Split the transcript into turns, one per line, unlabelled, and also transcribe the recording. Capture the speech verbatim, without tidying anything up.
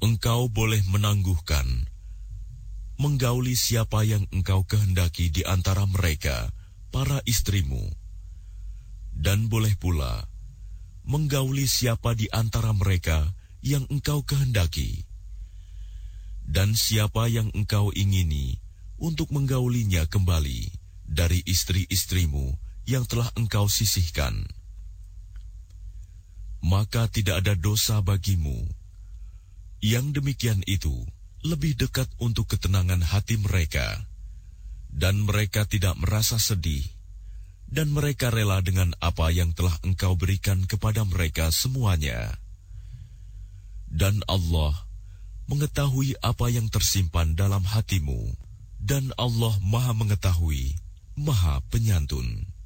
engkau boleh menangguhkan, menggauli siapa yang engkau kehendaki di antara mereka, para istrimu, dan boleh pula menggauli siapa di antara mereka yang engkau kehendaki, dan siapa yang engkau ingini untuk menggaulinya kembali dari istri-istrimu yang telah engkau sisihkan. Maka tidak ada dosa bagimu. Yang demikian itu lebih dekat untuk ketenangan hati mereka, dan mereka tidak merasa sedih, dan mereka rela dengan apa yang telah engkau berikan kepada mereka semuanya. Dan Allah mengetahui apa yang tersimpan dalam hatimu, dan Allah Maha Mengetahui, Maha Penyantun.